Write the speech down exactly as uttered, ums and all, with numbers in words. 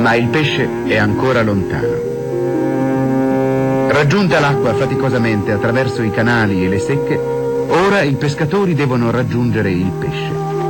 Ma il pesce è ancora lontano. Raggiunta l'acqua faticosamente attraverso i canali e le secche, ora i pescatori devono raggiungere il pesce.